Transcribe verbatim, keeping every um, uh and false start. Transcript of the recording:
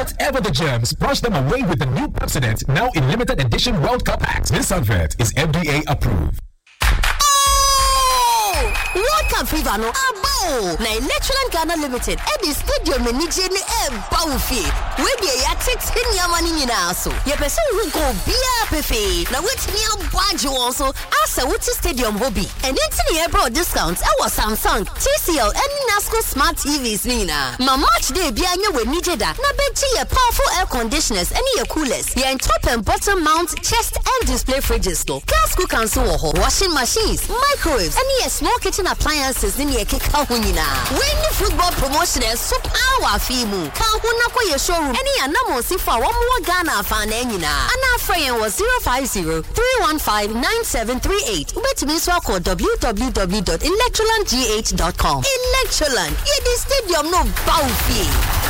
Whatever the germs, brush them away with the new Pepsodent, now in limited edition World Cup packs. This advert is F D A approved. World Cup fever no abo na Electroland Ghana Limited e di stadium ni je ni e bawfi we dey ya tete nyama ni nyina so ye pese wu go bia pefe na wetimi abwaje won so asa wuti stadium hobby and enti ne bro discounts e was Samsung, T C L and Nasco smart T Vs ni na ma match day bia nya we ni je da na bechi ye powerful air conditioners and ye coolers ye top and bottom mount chest and display fridges no gas cookers so ho washing machines microwaves and ye small kitchen appliances in your kika hunina. When the football promotion is so power fimu. Can huna kwa your showroom. Any anamo sifa one more Ghana fan enina. Ana Freyan was zero five zero three one five nine seven three eight. Bet me so call w w w dot electroland g h dot com. Electroland. Ye the stadium no bawfi.